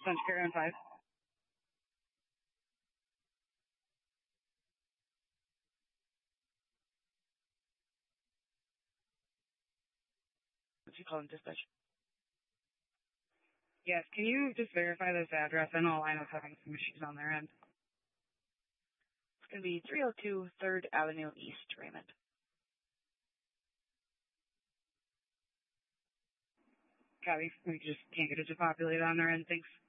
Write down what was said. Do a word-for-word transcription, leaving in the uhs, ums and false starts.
Central Care on five. What's you calling dispatch? Yes, can you just verify this address? I know Lino's having some issues on their end. It's going to be three oh two third Avenue East, Raymond. Copy. We just can't get it to populate on their end. Thanks.